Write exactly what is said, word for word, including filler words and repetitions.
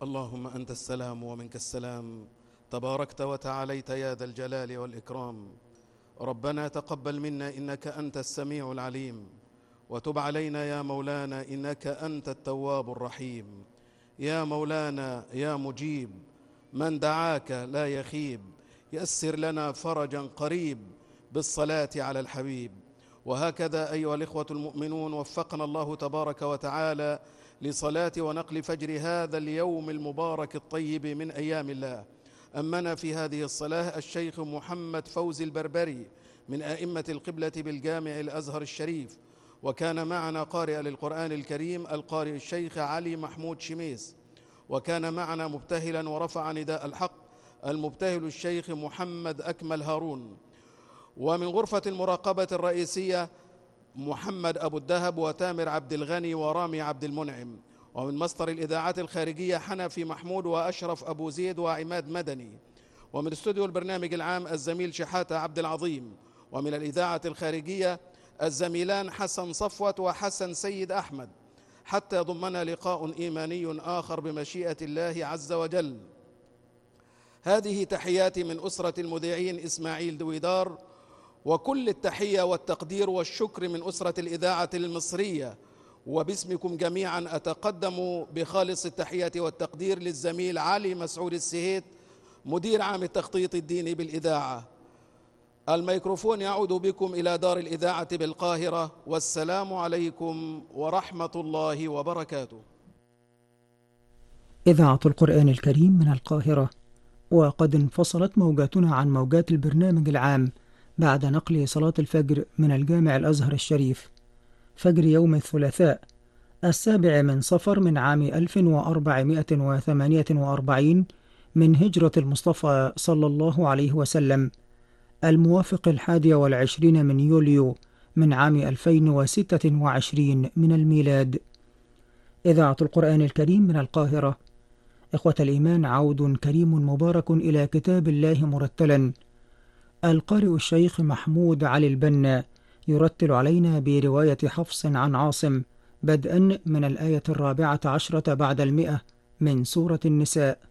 اللهم أنت السلام ومنك السلام، تباركت وتعاليت يا ذا الجلال والإكرام. ربنا تقبل منا إنك أنت السميع العليم، وتب علينا يا مولانا إنك أنت التواب الرحيم. يا مولانا يا مجيب، من دعاك لا يخيب، يسر لنا فرجا قريب بالصلاة على الحبيب. وهكذا أيها الإخوة المؤمنون، وفقنا الله تبارك وتعالى لصلاة ونقل فجر هذا اليوم المبارك الطيب من أيام الله. أمنا في هذه الصلاة الشيخ محمد فوزي البربري من أئمة القبلة بالجامع الأزهر الشريف، وكان معنا قارئ للقرآن الكريم القارئ الشيخ علي محمود شميس، وكان معنا مبتهلا ورفع نداء الحق المبتهل الشيخ محمد أكمل هارون، ومن غرفة المراقبة الرئيسية محمد أبو الدهب وتامر عبد الغني ورامي عبد المنعم، ومن مصدر الإذاعات الخارجية حنفي محمود وأشرف أبو زيد وعماد مدني، ومن استوديو البرنامج العام الزميل شحاتة عبد العظيم، ومن الإذاعة الخارجية الزميلان حسن صفوت وحسن سيد أحمد، حتى يضمنا لقاء إيماني آخر بمشيئة الله عز وجل. هذه تحياتي من أسرة المذيعين إسماعيل دويدار، وكل التحية والتقدير والشكر من أسرة الإذاعة المصرية، وباسمكم جميعا أتقدم بخالص التحية والتقدير للزميل علي مسعود السهيت مدير عام التخطيط الديني بالإذاعة. الميكروفون يعود بكم إلى دار الإذاعة بالقاهرة، والسلام عليكم ورحمة الله وبركاته. إذاعة القرآن الكريم من القاهرة، وقد انفصلت موجاتنا عن موجات البرنامج العام بعد نقل صلاة الفجر من الجامع الأزهر الشريف، فجر يوم الثلاثاء السابع من صفر من عام ألف وأربعمائة وثمانية وأربعين من هجرة المصطفى صلى الله عليه وسلم، الموافق الحادي والعشرين من يوليو من عام ألفين وستة وعشرين من الميلاد. إذاعة القرآن الكريم من القاهرة. إخوة الإيمان، عود كريم مبارك إلى كتاب الله مرتلا. القارئ الشيخ محمود علي البنا يرتل علينا برواية حفص عن عاصم بدءا من الآية الرابعة عشرة بعد المئة من سورة النساء.